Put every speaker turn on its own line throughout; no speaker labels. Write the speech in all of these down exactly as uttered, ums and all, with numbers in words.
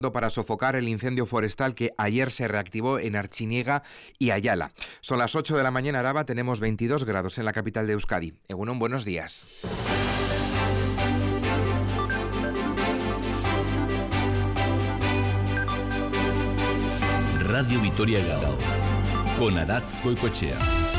para sofocar el incendio forestal que ayer se reactivó en Artziniega y Ayala. Son las ocho de la mañana, Araba, tenemos veintidós grados en la capital de Euskadi. Egunon, buenos días.
Radio Vitoria Gao, con Aratz Goicoechea.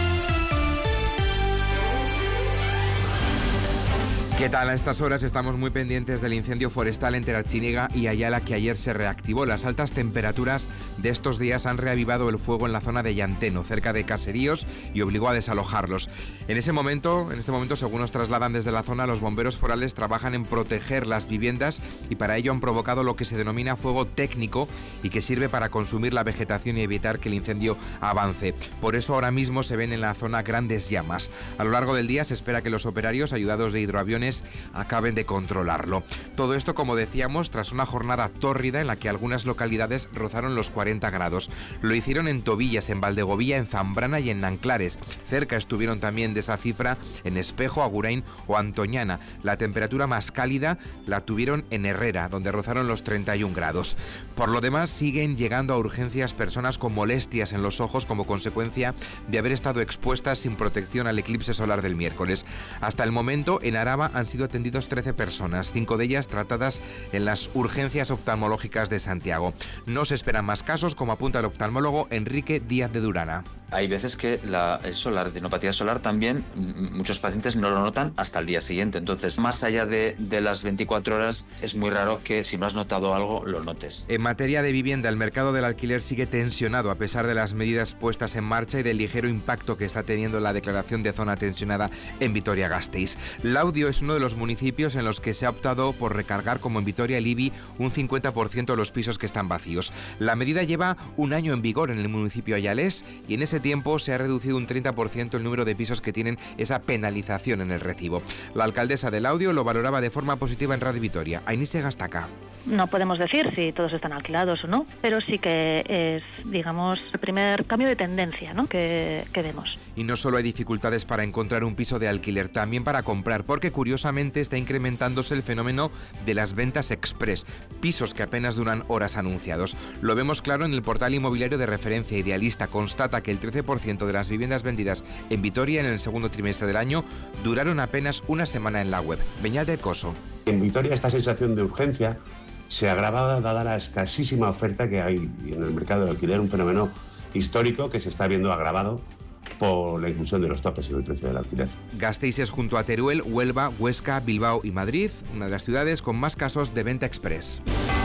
¿Qué tal? A estas horas estamos muy pendientes del incendio forestal entre Artziniega y Ayala que ayer se reactivó. Las altas temperaturas de estos días han reavivado el fuego en la zona de Llanteno, cerca de caseríos, y obligó a desalojarlos. En ese momento, en este momento, según nos trasladan desde la zona, los bomberos forales trabajan en proteger las viviendas y para ello han provocado lo que se denomina fuego técnico y que sirve para consumir la vegetación y evitar que el incendio avance. Por eso ahora mismo se ven en la zona grandes llamas. A lo largo del día se espera que los operarios, ayudados de hidroaviones, acaben de controlarlo. Todo esto, como decíamos, tras una jornada tórrida en la que algunas localidades rozaron los cuarenta grados. Lo hicieron en Tobillas, en Valdegovía, en Zambrana y en Nanclares. Cerca estuvieron también de esa cifra en Espejo, Agurain o Antoñana. La temperatura más cálida la tuvieron en Herrera, donde rozaron los treinta y un grados. Por lo demás, siguen llegando a urgencias personas con molestias en los ojos como consecuencia de haber estado expuestas sin protección al eclipse solar del miércoles. Hasta el momento, en Araba han sido atendidos trece personas, cinco de ellas tratadas en las urgencias oftalmológicas de Santiago. No se esperan más casos, como apunta el oftalmólogo Enrique Díaz de Durana.
Hay veces que la, eso, la retinopatía solar también, muchos pacientes no lo notan hasta el día siguiente. Entonces, más allá de, de las veinticuatro horas, es muy raro que si no has notado algo, lo notes.
En materia de vivienda, el mercado del alquiler sigue tensionado a pesar de las medidas puestas en marcha y del ligero impacto que está teniendo la declaración de zona tensionada en Vitoria-Gasteiz. Laudio es uno de los municipios en los que se ha optado por recargar, como en Vitoria el I B I, un cincuenta por ciento de los pisos que están vacíos. La medida lleva un año en vigor en el municipio ayalés y en ese tiempo se ha reducido un treinta por ciento el número de pisos que tienen esa penalización en el recibo. La alcaldesa de Laudio lo valoraba de forma positiva en Radio Vitoria. Ainise Gastaca.
No podemos decir si todos están alquilados o no, pero sí que es, digamos, el primer cambio de tendencia, ¿no?, que, que vemos.
Y no solo hay dificultades para encontrar un piso de alquiler, también para comprar, porque curiosamente está incrementándose el fenómeno de las ventas express, pisos que apenas duran horas anunciados. Lo vemos claro en el portal inmobiliario de referencia Idealista. Constata que el trece por ciento de las viviendas vendidas en Vitoria en el segundo trimestre del año duraron apenas una semana en la web. Beñat de Coso.
En Vitoria esta sensación de urgencia se agrava dada la escasísima oferta que hay en el mercado del alquiler, un fenómeno histórico que se está viendo agravado por la inclusión de los topes en el precio del alquiler.
Gasteiz es, junto a Teruel, Huelva, Huesca, Bilbao y Madrid, una de las ciudades con más casos de venta express.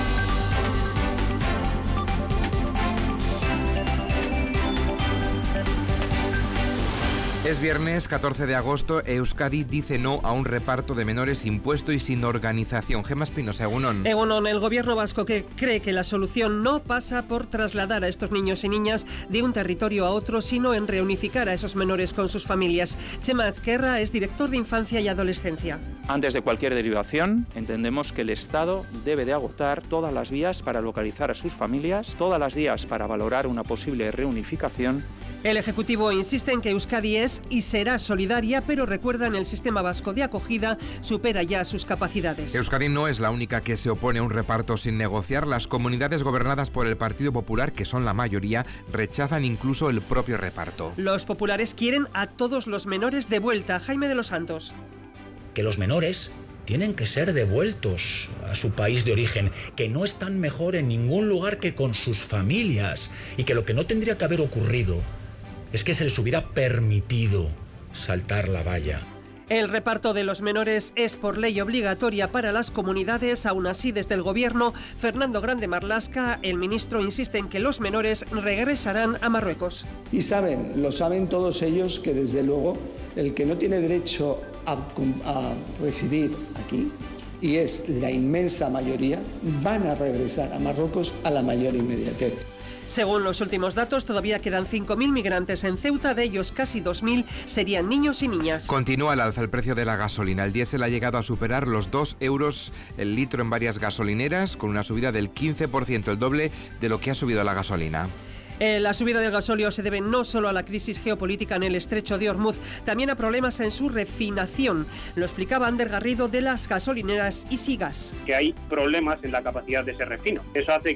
Es viernes catorce de agosto. Euskadi dice no a un reparto de menores impuesto y sin organización. Gemma Espinosa, Egunon.
Egunon, el gobierno vasco que cree que la solución no pasa por trasladar a estos niños y niñas de un territorio a otro, sino en reunificar a esos menores con sus familias. Chema Azquerra es director de Infancia y Adolescencia.
Antes de cualquier derivación, entendemos que el Estado debe de agotar todas las vías para localizar a sus familias, todas las vías para valorar una posible reunificación.
El Ejecutivo insiste en que Euskadi es y será solidaria, pero recuerdan el sistema vasco de acogida supera ya sus capacidades.
Euskadi no es la única que se opone a un reparto sin negociar. Las comunidades gobernadas por el Partido Popular, que son la mayoría, rechazan incluso el propio reparto.
Los populares quieren a todos los menores de vuelta. Jaime de los Santos.
Que los menores tienen que ser devueltos a su país de origen, que no están mejor en ningún lugar que con sus familias y que lo que no tendría que haber ocurrido es que se les hubiera permitido saltar la valla.
El reparto de los menores es por ley obligatoria para las comunidades. Aún así, desde el gobierno, Fernando Grande Marlaska, el ministro, insiste en que los menores regresarán a Marruecos.
Y saben, lo saben todos ellos, que desde luego el que no tiene derecho a, a residir aquí, y es la inmensa mayoría, van a regresar a Marruecos a la mayor inmediatez.
Según los últimos datos, todavía quedan cinco mil migrantes en Ceuta, de ellos casi dos mil serían niños y niñas.
Continúa el alza el precio de la gasolina. El diésel ha llegado a superar los dos euros el litro en varias gasolineras, con una subida del quince por ciento, el doble de lo que ha subido la gasolina.
Eh, la subida del gasóleo se debe no solo a la crisis geopolítica en el estrecho de Hormuz, también a problemas en su refinación. Lo explicaba Ander Garrido de las gasolineras Easygas.
Que hay problemas en la capacidad de ese refino. Eso hace